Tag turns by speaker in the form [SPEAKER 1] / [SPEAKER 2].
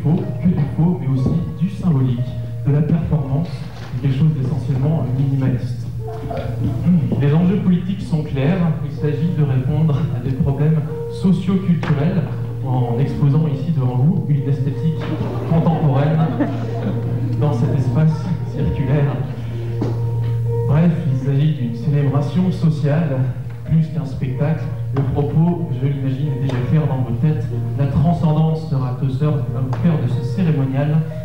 [SPEAKER 1] faux, mais aussi du symbolique, de la performance, quelque chose d'essentiellement minimaliste. Les enjeux politiques sont clairs, il s'agit de répondre à des problèmes socio-culturels en exposant ici devant vous une esthétique contemporaine dans cet espace circulaire. Bref, il s'agit d'une célébration sociale, plus qu'un spectacle. Le propos, je l'imagine, est déjà clair dans vos têtes. La transcendance sera au cœur de ce cérémonial.